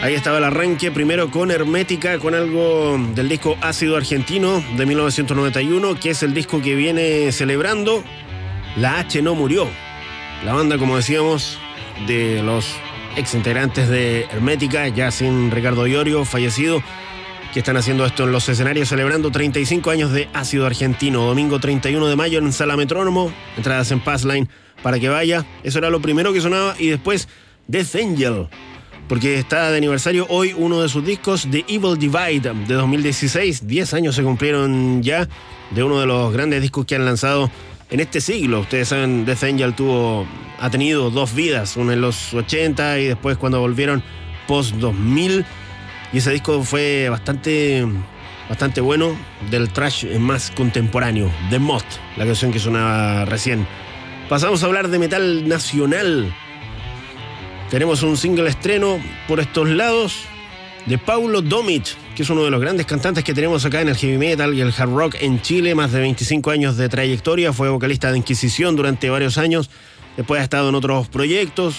Ahí estaba el arranque, primero con Hermética, con algo del disco Ácido Argentino de 1991, que es el disco que viene celebrando La H no murió. La banda, como decíamos, de los ex integrantes de Hermética, ya sin Ricardo Iorio, fallecido, que están haciendo esto en los escenarios, celebrando 35 años de Ácido Argentino. Domingo 31 de mayo en Sala Metrónomo, entradas en Passline para que vaya. Eso era lo primero que sonaba, y después Death Angel, porque está de aniversario hoy uno de sus discos, The Evil Divide, de 2016. 10 años se cumplieron ya de uno de los grandes discos que han lanzado en este siglo. Ustedes saben, Death Angel ha tenido dos vidas, una en los 80 y después cuando volvieron post 2000, y ese disco fue bastante bueno, del thrash más contemporáneo. The Moth, la canción que sonaba recién. Pasamos a hablar de metal nacional. Tenemos un single estreno por estos lados de Paulo Domic, que es uno de los grandes cantantes que tenemos acá en el heavy metal y el hard rock en Chile. Más de 25 años de trayectoria, fue vocalista de Inquisición durante varios años, después ha estado en otros proyectos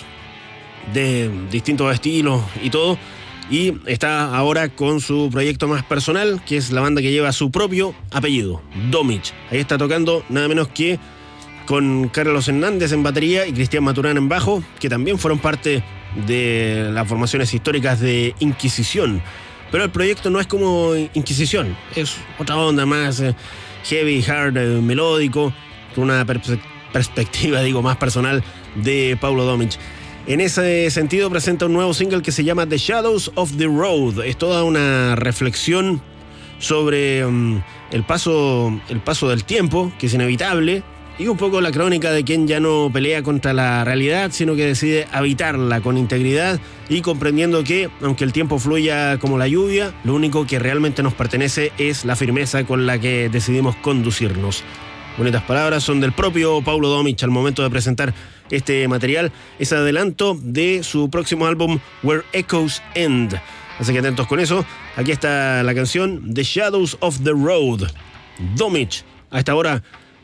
de distintos estilos y todo, y está ahora con su proyecto más personal, que es la banda que lleva su propio apellido, Domic. Ahí está tocando nada menos que con Carlos Hernández en batería y Cristian Maturana en bajo, que también fueron parte de las formaciones históricas de Inquisición. Pero el proyecto no es como Inquisición, es otra onda más heavy, hard, melódico, con una perspectiva, más personal de Paulo Domic. En ese sentido presenta un nuevo single que se llama The Shadows of the Road. Es toda una reflexión sobre el paso del tiempo, que es inevitable, y un poco la crónica de quien ya no pelea contra la realidad, sino que decide habitarla con integridad y comprendiendo que, aunque el tiempo fluya como la lluvia, lo único que realmente nos pertenece es la firmeza con la que decidimos conducirnos. Bonitas palabras son del propio Paulo Domic al momento de presentar este material. Es adelanto de su próximo álbum Where Echoes End. Así que atentos con eso. Aquí está la canción The Shadows of the Road. Domic, a esta hora